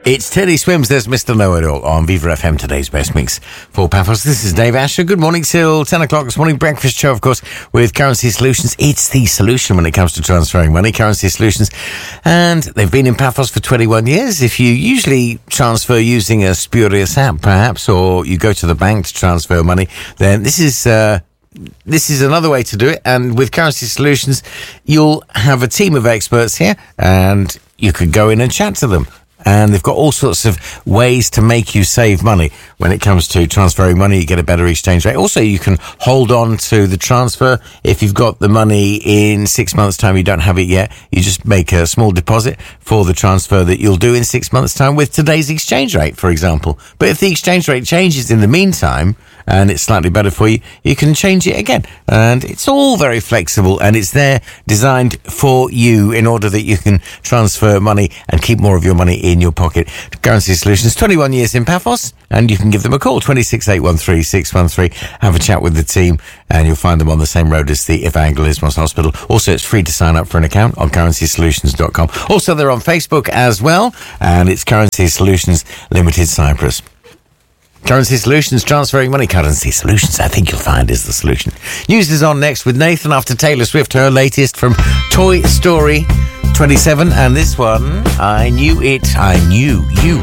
It's Teddy Swims, there's Mr. Know-It-All on Viva FM, today's best mix for Paphos. This is Dave Asher. Good morning till 10 o'clock this morning. Breakfast show, of course, with Currency Solutions. It's the solution when it comes to transferring money. Currency Solutions. And they've been in Paphos for 21 years. If you usually transfer using a spurious app, perhaps, or you go to the bank to transfer money, then this is another way to do it. And with Currency Solutions, you'll have a team of experts here, and you could go in and chat to them. And they've got all sorts of ways to make you save money. When it comes to transferring money, you get a better exchange rate. Also, you can hold on to the transfer. If you've got the money in 6 months' time, you don't have it yet, you just make a small deposit for the transfer that you'll do in 6 months' time with today's exchange rate, for example. But if the exchange rate changes in the meantime, and it's slightly better for you, you can change it again. And it's all very flexible, and it's there designed for you in order that you can transfer money and keep more of your money in your pocket. Currency Solutions, 21 years in Paphos, and you can give them a call, 26813 613. Have a chat with the team, and you'll find them on the same road as the Evangelismos Hospital. Also, it's free to sign up for an account on currencysolutions.com. Also, they're on Facebook as well, and it's Currency Solutions Limited Cyprus. Currency Solutions, transferring money. Currency Solutions, I think you'll find, is the solution. News is on next with Nathan after Taylor Swift, her latest from Toy Story 27. And this one, I Knew It, I Knew You.